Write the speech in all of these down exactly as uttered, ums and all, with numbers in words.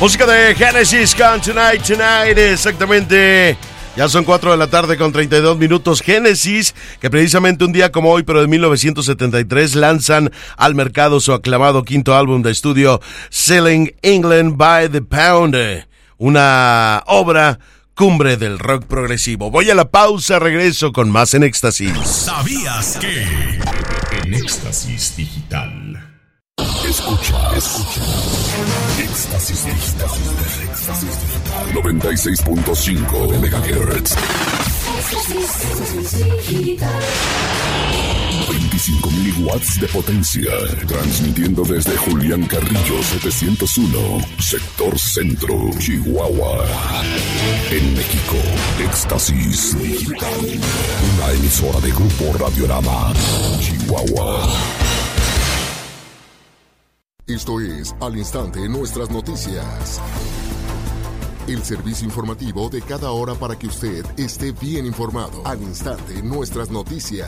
Música de Genesis con Tonight, Tonight, exactamente. Ya son cuatro de la tarde con treinta y dos minutos. Genesis, que precisamente un día como hoy, pero de mil novecientos setenta y tres, lanzan al mercado su aclamado quinto álbum de estudio, Selling England by the Pound, una obra cumbre del rock progresivo. Voy a la pausa, regreso con más en Éxtasis. ¿Sabías que? En Éxtasis Digital. Escucha, escucha. Éxtasis Digital. Éxtasis Digital. noventa y seis punto cinco megahertz. veinticinco mil watts de potencia. Transmitiendo desde Julián Carrillo setecientos uno, sector centro, Chihuahua. En México, Éxtasis Digital. Una emisora de Grupo Radiorama, Chihuahua. Esto es Al Instante Nuestras Noticias. El servicio informativo de cada hora para que usted esté bien informado. Al Instante Nuestras Noticias.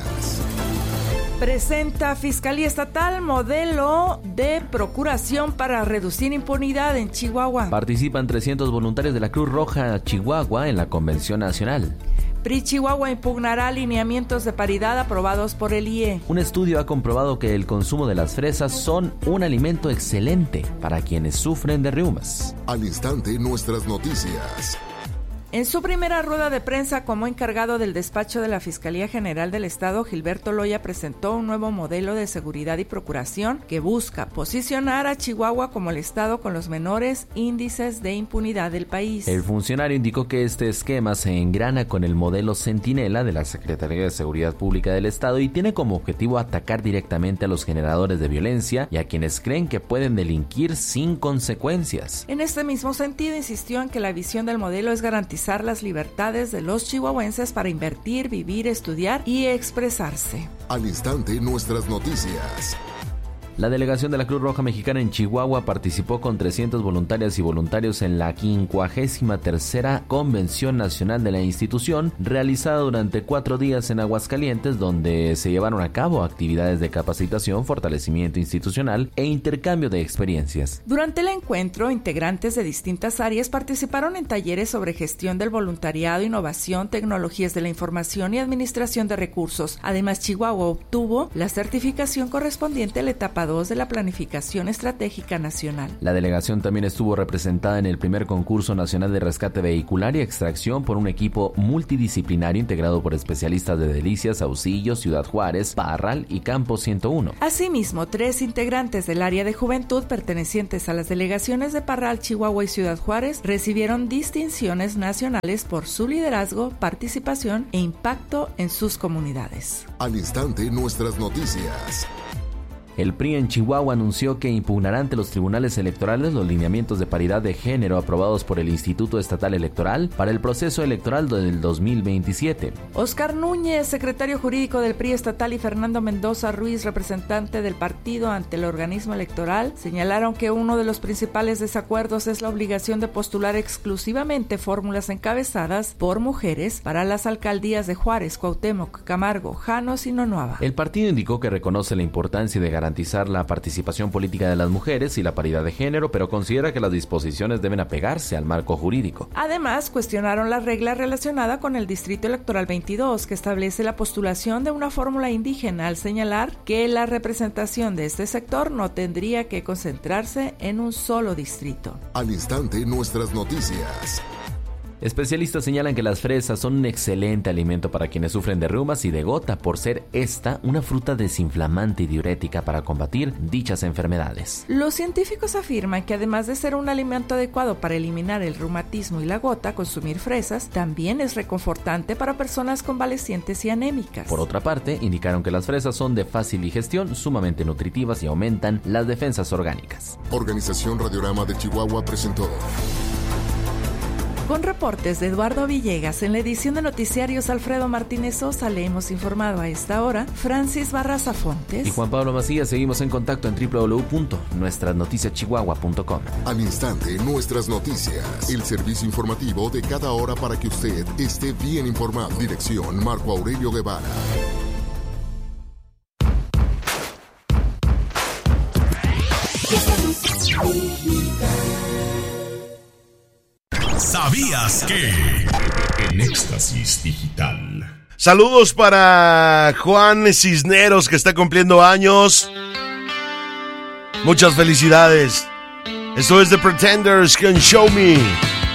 Presenta Fiscalía Estatal modelo de procuración para reducir impunidad en Chihuahua. Participan trescientos voluntarios de la Cruz Roja Chihuahua en la Convención Nacional. P R I Chihuahua impugnará alineamientos de paridad aprobados por el I E. Un estudio ha comprobado que el consumo de las fresas son un alimento excelente para quienes sufren de reumas. Al Instante Nuestras Noticias. En su primera rueda de prensa como encargado del despacho de la Fiscalía General del Estado, Gilberto Loya presentó un nuevo modelo de seguridad y procuración que busca posicionar a Chihuahua como el estado con los menores índices de impunidad del país. El funcionario indicó que este esquema se engrana con el modelo Centinela de la Secretaría de Seguridad Pública del Estado y tiene como objetivo atacar directamente a los generadores de violencia y a quienes creen que pueden delinquir sin consecuencias. En este mismo sentido, insistió en que la visión del modelo es garantizar las libertades de los chihuahuenses para invertir, vivir, estudiar y expresarse. Al Instante Nuestras Noticias. La delegación de la Cruz Roja Mexicana en Chihuahua participó con trescientos voluntarias y voluntarios en la quincuagésima tercera Convención Nacional de la institución, realizada durante cuatro días en Aguascalientes, donde se llevaron a cabo actividades de capacitación, fortalecimiento institucional e intercambio de experiencias. Durante el encuentro, integrantes de distintas áreas participaron en talleres sobre gestión del voluntariado, innovación, tecnologías de la información y administración de recursos. Además, Chihuahua obtuvo la certificación correspondiente a la etapa dos de la Planificación Estratégica Nacional. La delegación también estuvo representada en el primer concurso nacional de rescate vehicular y extracción por un equipo multidisciplinario integrado por especialistas de Delicias, Saucillo, Ciudad Juárez, Parral y Campo ciento uno. Asimismo, tres integrantes del área de juventud pertenecientes a las delegaciones de Parral, Chihuahua y Ciudad Juárez recibieron distinciones nacionales por su liderazgo, participación e impacto en sus comunidades. Al Instante Nuestras Noticias. El P R I en Chihuahua anunció que impugnará ante los tribunales electorales los lineamientos de paridad de género aprobados por el Instituto Estatal Electoral para el proceso electoral del dos mil veintisiete. Óscar Núñez, secretario jurídico del P R I estatal, y Fernando Mendoza Ruiz, representante del partido ante el organismo electoral, señalaron que uno de los principales desacuerdos es la obligación de postular exclusivamente fórmulas encabezadas por mujeres para las alcaldías de Juárez, Cuauhtémoc, Camargo, Janos y Nonuava. El partido indicó que reconoce la importancia de garantizar garantizar la participación política de las mujeres y la paridad de género, pero considera que las disposiciones deben apegarse al marco jurídico. Además, cuestionaron la regla relacionada con el Distrito Electoral veintidós, que establece la postulación de una fórmula indígena, al señalar que la representación de este sector no tendría que concentrarse en un solo distrito. Al Instante Nuestras Noticias. Especialistas señalan que las fresas son un excelente alimento para quienes sufren de reumas y de gota, por ser esta una fruta desinflamante y diurética para combatir dichas enfermedades. Los científicos afirman que además de ser un alimento adecuado para eliminar el reumatismo y la gota, consumir fresas también es reconfortante para personas convalecientes y anémicas. Por otra parte, indicaron que las fresas son de fácil digestión, sumamente nutritivas y aumentan las defensas orgánicas. Organización Radiorama de Chihuahua presentó. Con reportes de Eduardo Villegas, en la edición de Noticiarios Alfredo Martínez Sosa, le hemos informado a esta hora Francis Barraza Fontes y Juan Pablo Macías. Seguimos en contacto en doble u doble u doble u punto nuestras noticias chihuahua punto com. Al Instante Nuestras Noticias, el servicio informativo de cada hora para que usted esté bien informado. Dirección Marco Aurelio Guevara. ¿Sabías que? En Éxtasis Digital. Saludos para Juan Cisneros, que está cumpliendo años. Muchas felicidades. Esto es The Pretenders con Show Me.